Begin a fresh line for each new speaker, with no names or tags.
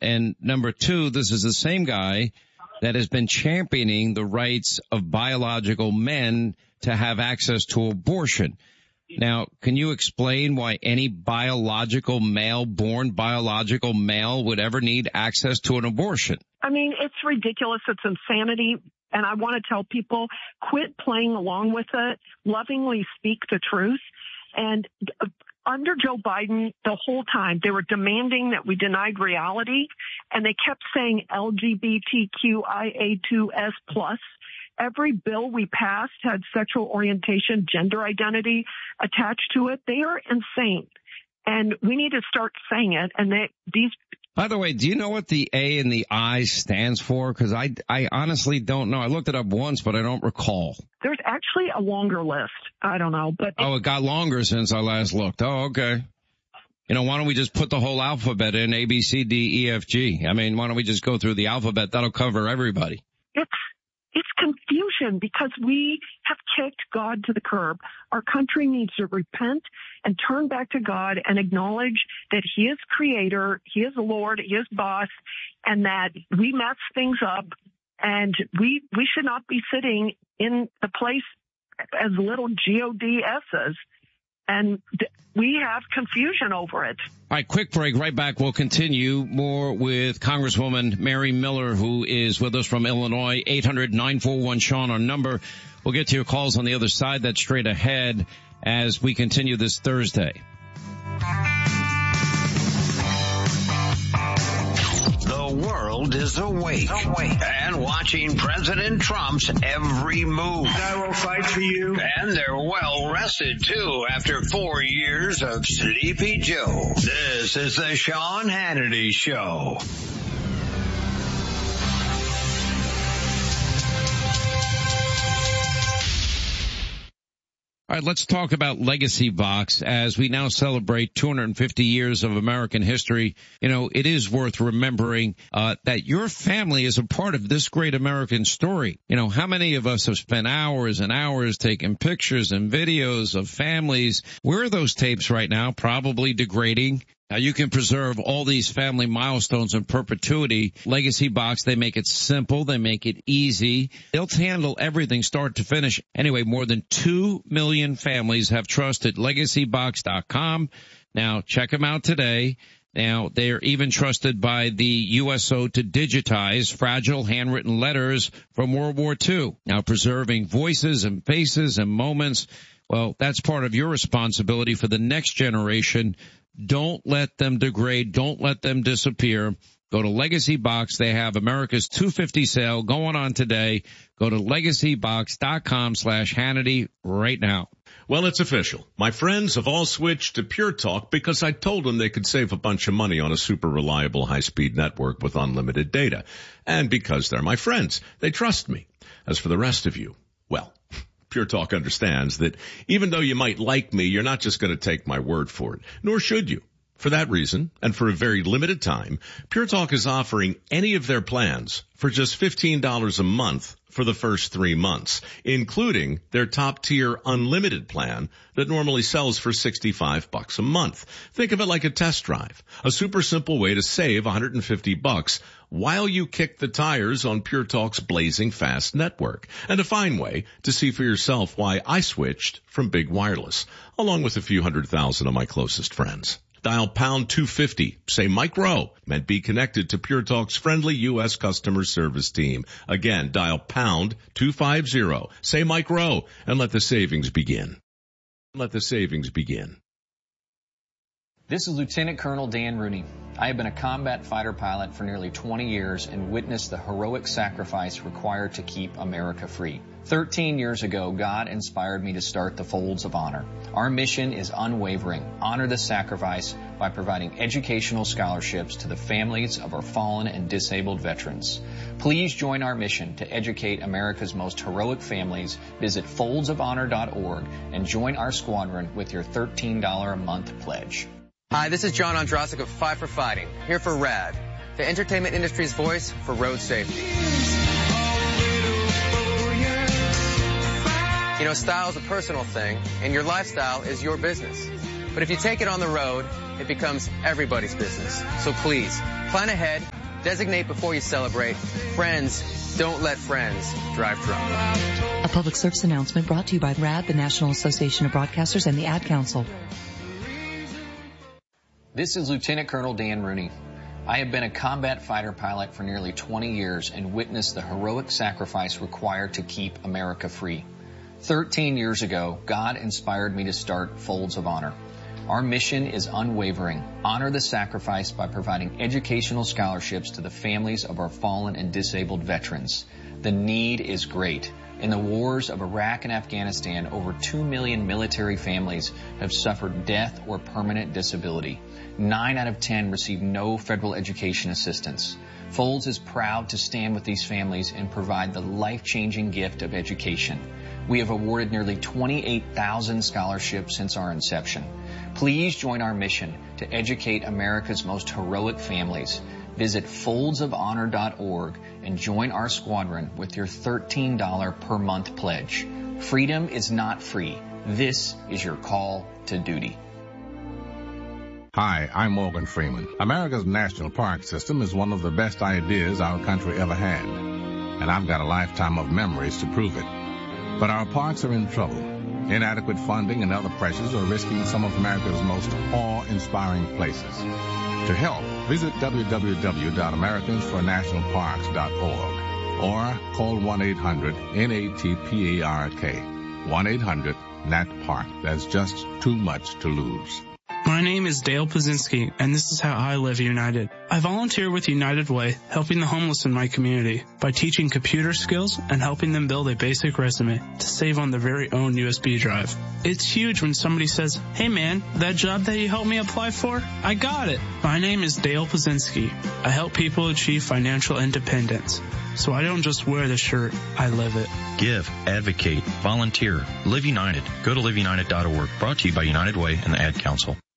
And number two, this is the same guy that has been championing the rights of biological men to have access to abortion. Now, can you explain why any biological male, born biological male, would ever need access to an abortion?
I mean, it's ridiculous. It's insanity. And I want to tell people, quit playing along with it. Lovingly speak the truth. And under Joe Biden, the whole time, they were demanding that we denied reality. And they kept saying LGBTQIA2S+. Every bill we passed had sexual orientation, gender identity attached to it. They are insane. And we need to start saying it. And
By the way, do you know what the A and the I stands for? Because I honestly don't know. I looked it up once, but I don't recall.
There's actually a longer list. I don't know. But
it got longer since I last looked. Oh, okay. You know, why don't we just put the whole alphabet in, A, B, C, D, E, F, G? I mean, why don't we just go through the alphabet? That'll cover everybody.
It's confusion because we have kicked God to the curb. Our country needs to repent and turn back to God and acknowledge that He is creator, He is Lord, He is boss, and that we mess things up, and we should not be sitting in the place as little GODSs. And we have confusion over it.
All right, quick break. Right back. We'll continue more with Congresswoman Mary Miller, who is with us from Illinois. 800-941-SEAN, our number. We'll get to your calls on the other side. That's straight ahead as we continue this Thursday.
The world is awake and watching President Trump's every move.
I will fight for you.
And they're well rested too after 4 years of Sleepy Joe. This is the Sean Hannity Show.
All right, let's talk about Legacy Box as we now celebrate 250 years of American history. You know, it is worth remembering that your family is a part of this great American story. You know, how many of us have spent hours and hours taking pictures and videos of families? Where are those tapes right now? Probably degrading. Now, you can preserve all these family milestones in perpetuity. Legacy Box, they make it simple. They make it easy. They'll handle everything start to finish. Anyway, more than 2 million families have trusted LegacyBox.com. Now, check them out today. Now, they're even trusted by the USO to digitize fragile handwritten letters from World War II. Now, preserving voices and faces and moments, well, that's part of your responsibility for the next generation. Don't let them degrade. Don't let them disappear. Go to Legacy Box. They have America's 250 sale going on today. Go to LegacyBox.com/Hannity right now.
Well, it's official. My friends have all switched to Pure Talk because I told them they could save a bunch of money on a super reliable high-speed network with unlimited data. And because they're my friends, they trust me. As for the rest of you, well, Pure Talk understands that even though you might like me, you're not just going to take my word for it, nor should you. For that reason, and for a very limited time, Pure Talk is offering any of their plans for just $15 a month for the first 3 months, including their top-tier unlimited plan that normally sells for $65 a month. Think of it like a test drive, a super simple way to save $150 while you kick the tires on Pure Talk's blazing fast network, and a fine way to see for yourself why I switched from big wireless, along with a few 100,000 of my closest friends. Dial pound 250, say Mike Rowe, and be connected to Pure Talk's friendly U.S. customer service team. Again, dial pound 250, say Mike Rowe, and let the savings begin. Let the savings begin.
This is Lieutenant Colonel Dan Rooney. I have been a combat fighter pilot for nearly 20 years and witnessed the heroic sacrifice required to keep America free. 13 years ago, God inspired me to start the Folds of Honor. Our mission is unwavering. Honor the sacrifice by providing educational scholarships to the families of our fallen and disabled veterans. Please join our mission to educate America's most heroic families. Visit foldsofhonor.org and join our squadron with your $13 a month pledge.
Hi, this is John Ondrasik of Five for Fighting, here for RAD, the entertainment industry's voice for road safety. You know, style is a personal thing, and your lifestyle is your business. But if you take it on the road, it becomes everybody's business. So please, Plan ahead, designate before you celebrate. Friends, don't let friends drive drunk.
A public service announcement brought to you by RAD, the National Association of Broadcasters, and the Ad Council.
This is Lieutenant Colonel Dan Rooney. I have been a combat fighter pilot for nearly 20 years and witnessed the heroic sacrifice required to keep America free. 13 years ago, God inspired me to start Folds of Honor. Our mission is unwavering. Honor the sacrifice by providing educational scholarships to the families of our fallen and disabled veterans. The need is great. In the wars of Iraq and Afghanistan, over 2 million military families have suffered death or permanent disability. 9 out of 10 receive no federal education assistance. Folds is proud to stand with these families and provide the life-changing gift of education. We have awarded nearly 28,000 scholarships since our inception. Please join our mission to educate America's most heroic families. Visit foldsofonor.org and join our squadron with your $13 per month pledge. Freedom is not free. This is your call to duty.
Hi, I'm Morgan Freeman. America's national park system is one of the best ideas our country ever had, and I've got a lifetime of memories to prove it. But our parks are in trouble. Inadequate funding and other pressures are risking some of America's most awe-inspiring places. To help, visit www.americansfornationalparks.org or call 1-800-NATPARK. 1-800-NAT-PARK. There's just too much to lose.
My name is Dale Pazinski, and this is how I live United. I volunteer with United Way, helping the homeless in my community by teaching computer skills and helping them build a basic resume to save on their very own USB drive. It's huge when somebody says, "Hey man, that job that you helped me apply for, I got it." My name is Dale Pazinski. I help people achieve financial independence. So I don't just wear the shirt, I live it.
Give, advocate, volunteer, Live United. Go to liveunited.org. Brought to you by United Way and the Ad Council.